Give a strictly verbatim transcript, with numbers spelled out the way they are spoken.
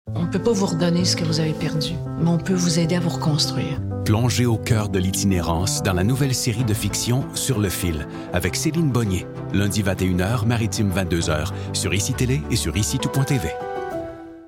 On ne peut pas vous redonner ce que vous avez perdu, mais on peut vous aider à vous reconstruire. Plongez au cœur de l'itinérance dans la nouvelle série de fiction Sur le fil, avec Céline Bonnier, lundi vingt et une heures, maritime vingt-deux heures, sur I C I Télé et sur ici tout point T V.